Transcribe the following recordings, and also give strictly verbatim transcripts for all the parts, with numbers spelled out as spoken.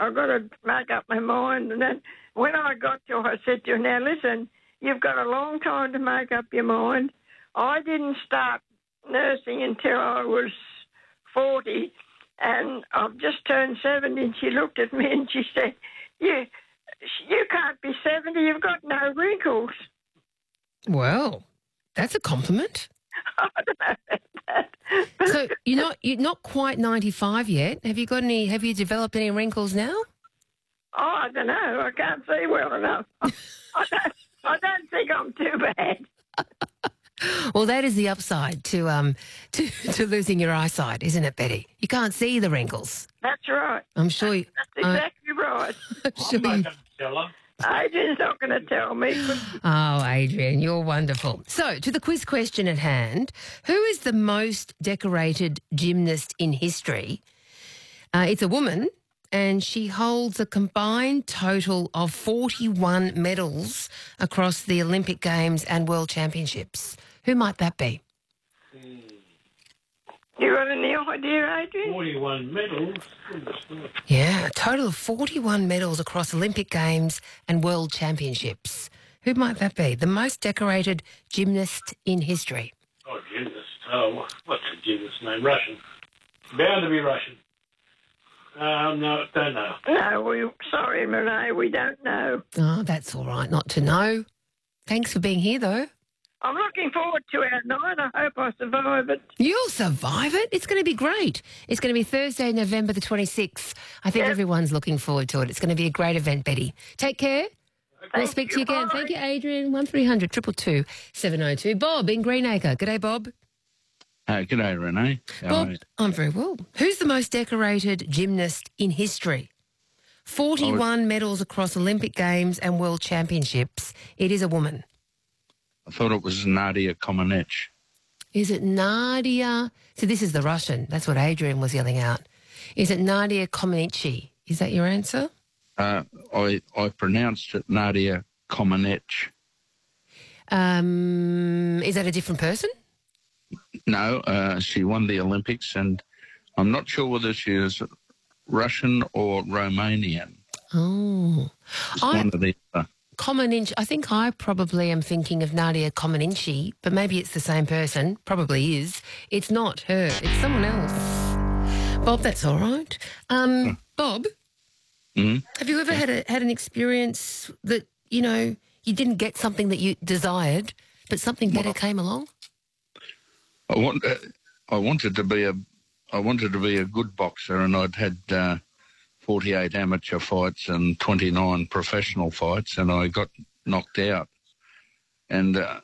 I've got to make up my mind. And then when I got to her, I said to her, now listen, you've got a long time to make up your mind. I didn't start nursing until I was forty, and I've just turned seventy, and she looked at me and she said, you, you can't be seventy, you've got no wrinkles. Well, that's a compliment. I don't know about that. So you're not you're not quite ninety-five yet. Have you got any? Have you developed any wrinkles now? Oh, I don't know. I can't see well enough. I don't, I don't think I'm too bad. Well, that is the upside to um to, to losing your eyesight, isn't it, Betty? You can't see the wrinkles. That's right. I'm sure you. That's exactly uh, right. I'm sure I'm not you, going to tell her. Adrian's not going to tell me. Oh, Adrian, you're wonderful. So, to the quiz question at hand, who is the most decorated gymnast in history? Uh, it's a woman, and she holds a combined total of forty-one medals across the Olympic Games and World Championships. Who might that be? You got any idea, Adrian? forty-one medals. Yeah, a total of forty-one medals across Olympic Games and World Championships. Who might that be? The most decorated gymnast in history. Oh, gymnast. Oh, what's a gymnast name? Russian. Bound to be Russian. Um, no, don't know. No, we, sorry, Renee, we don't know. Oh, that's all right not to know. Thanks for being here, though. I'm looking forward to our night. I hope I survive it. You'll survive it. It's going to be great. It's going to be Thursday, November the twenty-sixth. I think Yep. everyone's looking forward to it. It's going to be a great event, Betty. Take care. we'll Thank speak to you. you again. Bye. Thank you, Adrian. one three hundred two two two seven oh two. Bob in Greenacre. G'day, Bob. Uh, g'day, Renee. How Bob, are you? I'm very well. Who's the most decorated gymnast in history? forty-one medals across Olympic Games and World Championships. It is a woman. I thought it was Nadia Comaneci. Is it Nadia? So this is the Russian. That's what Adrian was yelling out. Is it Nadia Comaneci? Is that your answer? Uh, I I pronounced it Nadia Comaneci. Um, is that a different person? No, uh, she won the Olympics, and I'm not sure whether she is Russian or Romanian. Oh. It's I, one of the other. Comaneci, I think I probably am thinking of Nadia Comaneci, but maybe it's the same person. Probably is. It's not her. It's someone else. Bob, that's all right. Um, Hmm. Bob, Mm? have you ever had a, had an experience that, you know, you didn't get something that you desired, but something better came along? I want. Uh, I wanted to be a. I wanted to be a good boxer, and I'd had uh, forty-eight amateur fights and twenty-nine professional fights, and I got knocked out. And uh,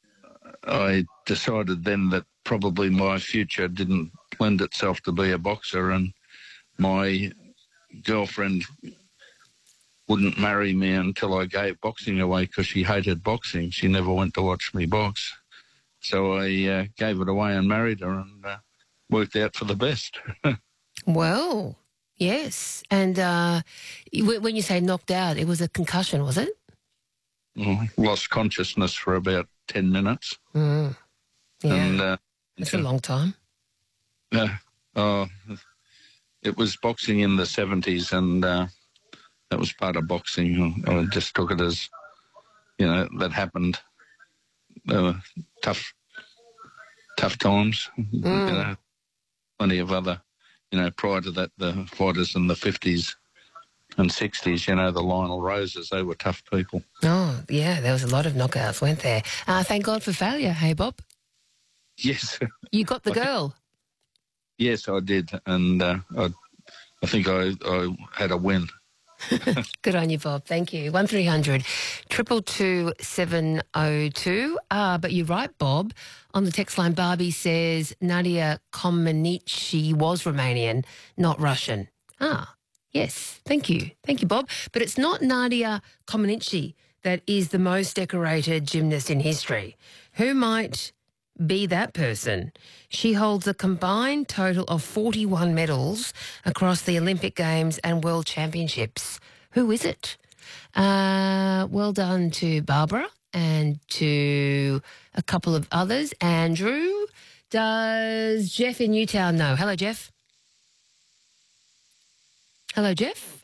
I decided then that probably my future didn't lend itself to be a boxer, and my girlfriend wouldn't marry me until I gave boxing away because she hated boxing. She never went to watch me box. So I uh, gave it away and married her, and uh, worked out for the best. Well, yes. And uh, w- when you say knocked out, it was a concussion, was it? Well, lost consciousness for about ten minutes. Mm. Yeah, And uh, that's a long time. uh, oh, it was boxing in the seventies, and uh, that was part of boxing. I just took it as, you know, that happened. There were tough, tough times. Mm. You know, plenty of other, you know, prior to that, the fighters in the fifties and sixties, you know, the Lionel Roses, they were tough people. Oh, yeah, there was a lot of knockouts, weren't there? Uh, thank God for failure, hey, Bob? Yes. You got the girl. Yes, I did. And uh, I, I think I, I had a win. Good on you, Bob. Thank you. one three hundred two two two seven oh two. Ah, but you're right, Bob. On the text line, Barbie says Nadia Comaneci was Romanian, not Russian. Ah, yes. Thank you. Thank you, Bob. But it's not Nadia Comaneci that is the most decorated gymnast in history. Who might be that person? She holds a combined total of forty-one medals across the Olympic Games and World Championships. Who is it? Uh, well done to Barbara and to a couple of others. Andrew, does Jeff in Newtown know? Hello, Jeff. Hello, Jeff.